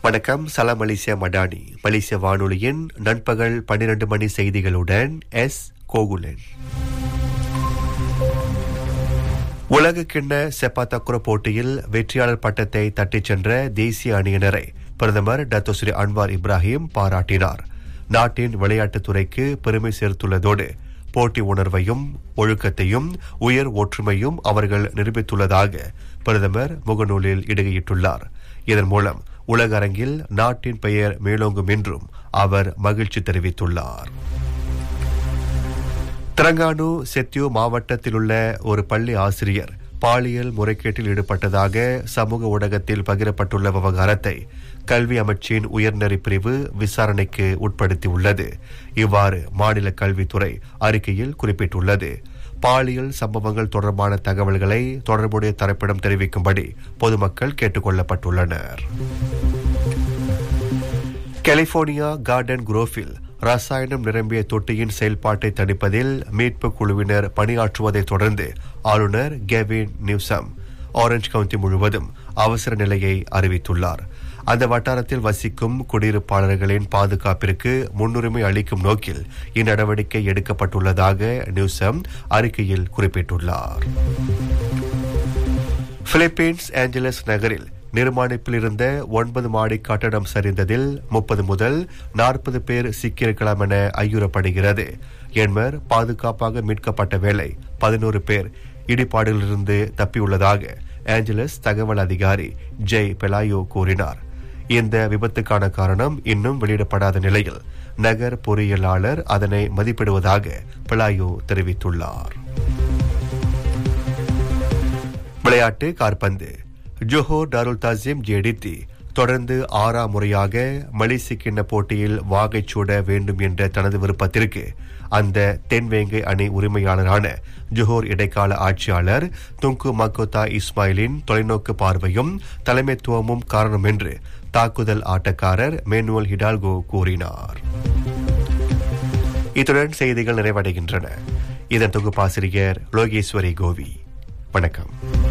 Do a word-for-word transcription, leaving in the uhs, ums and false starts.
வணக்கம். சலாம் மலேசியா மடானி. மலேசிய வானொலியின் நண்பகல் பன்னிரண்டு மணி செய்திகளுடன் எஸ் கோகுலன். உலக கிண்ண செப்பாத்தக்குர போட்டியில் வெற்றியாளர் பட்டத்தை தட்டிச் சென்ற தேசிய அணியினரை பிரதமர் டத்தோ ஸ்ரீ அன்வார் இப்ராஹிம் பாராட்டினார். நாட்டின் விளையாட்டுத் துறைக்கு பெருமை சேர்த்துள்ளதோடு போட்டி உணர்வையும் ஒழுக்கத்தையும் உயர் ஒற்றுமையும் அவர்கள் நிரூபித்துள்ளதாக பிரதமர் முகநூலில் இடுகையிட்டுள்ளார். இதன் மூலம் உலக அரங்கில் நாட்டின் பெயர் மேலோங்கும் என்றும் அவர் மகிழ்ச்சி தெரிவித்துள்ளார். திரங்கானு செத்தியோ மாவட்டத்தில் உள்ள ஒரு பள்ளி ஆசிரியர் பாலியல் முறைகேட்டில் ஈடுபட்டதாக சமூக ஊடகத்தில் பகிரப்பட்டுள்ள விவகாரத்தை கல்வி அமைச்சின் உயர்நெறி பிரிவு விசாரணைக்கு உட்படுத்தியுள்ளது. இவ்வாறு மாநில கல்வித்துறை அறிக்கையில் குறிப்பிட்டுள்ளது. பாலியல் சம்பவங்கள் தொடர்பான தகவல்களை தொடர்புடைய தரப்பிடம் தெரிவிக்கும்படி பொதுமக்கள் கேட்டுக் கொள்ளப்பட்டுள்ளனர். கலிபோர்னியா கார்டன் குரோவில் ரசாயனம் நிரம்பிய தொட்டியின் செயல்பாட்டை தடுப்பதில் மீட்பு குழுவினர் பணியாற்றுவதை தொடர்ந்து ஆளுநர் கெவின் நியூசம் ஆரஞ்ச் கவுண்டி முழுவதும் அவசர நிலையை அறிவித்துள்ளார். அந்த வட்டாரத்தில் வசிக்கும் குடியிருப்பாளர்களின் பாதுகாப்பிற்கு முன்னுரிமை அளிக்கும் நோக்கில் இந்நடவடிக்கை எடுக்கப்பட்டுள்ளதாக நியூசம் அறிக்கையில் குறிப்பிட்டுள்ளார். பிலிப்பீன்ஸ் ஏஞ்சலஸ் நகரில் நிர்மாணிப்பில் இருந்த ஒன்பது மாடி கட்டடம் சரிந்ததில் முப்பது முதல் நாற்பது பேர் சிக்கியிருக்கலாம் என ஐயுறப்படுகிறது. எண்மர் பாதுகாப்பாக மீட்கப்பட்ட வேளை பதினோரு பேர் இடிபாடுகளிலிருந்து தப்பியுள்ளதாக ஏஞ்சலஸ் தகவல் அதிகாரி ஜெய் பெலாயோ கூறினார். இந்த விபத்துக்கான காரணம் இன்னும் வெளியிடப்படாத நிலையில் நகர் பொறியியலாளர் அதனை மதிப்பிடுவதாக பெலாயோ தெரிவித்துள்ளார். விளையாட்டு காற்பந்து. ஜோஹோர் டாருல் தாசிம் ஜேடித்தி தொடர்ந்து ஆறாம் முறையாக மலேசிய கிண்ண போட்டியில் வாகைச்சூட வேண்டும் என்ற தனது விருப்பத்திற்கு அந்த தென்வேங்கை அணி உரிமையாளரான ஜோஹோர் இடைக்கால ஆட்சியாளர் துங்கு மக்கோத்தா இஸ்மாயிலின் தொலைநோக்கு பார்வையும் தலைமைத்துவமும் காரணம் என்று தாக்குதல் ஆட்டக்காரர் மேனுவல் ஹிடால்கோ கூறினார். இத்துடன் செய்திகள் நிறைவடைகின்றன. இதன் தொகுப்பாசிரியர் லோகேஸ்வரி கோவி. வணக்கம்.